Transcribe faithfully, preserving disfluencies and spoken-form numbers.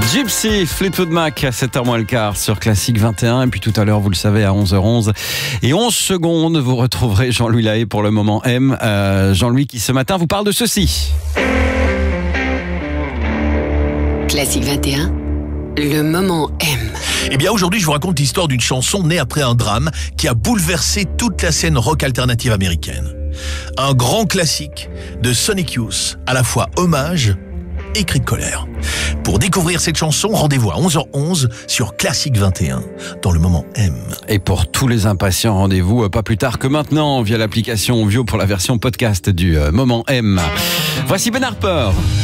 Gypsy, Fleetwood Mac à sept heures moins le quart sur Classique vingt et un. Et puis tout à l'heure, vous le savez, à onze heures onze et onze secondes, vous retrouverez Jean-Louis Lahaye pour le moment M. Euh, Jean-Louis qui ce matin vous parle de ceci. Classique vingt et un, le moment M. Eh bien aujourd'hui je vous raconte l'histoire d'une chanson née après un drame qui a bouleversé toute la scène rock alternative américaine. Un grand classique de Sonic Youth, à la fois hommage et cri de colère. Pour découvrir cette chanson, rendez-vous à onze heures onze sur Classique vingt et un, dans le moment M. Et pour tous les impatients, rendez-vous pas plus tard que maintenant via l'application Vio pour la version podcast du moment M. Voici Ben Harper.